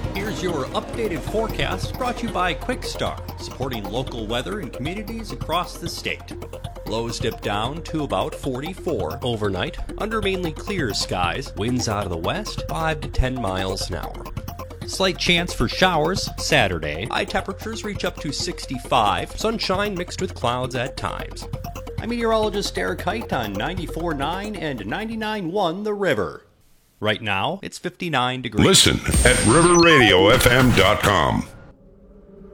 Here's your updated forecast brought to you by QuickStar, supporting local weather in communities across the state. Lows dip down to about 44 overnight, under mainly clear skies, winds out of the west, 5 to 10 miles an hour. Slight chance for showers Saturday. High temperatures reach up to 65, sunshine mixed with clouds at times. I'm meteorologist Derek Height on 94.9 and 99.1 The River. Right now, it's 59 degrees. Listen at riverradiofm.com.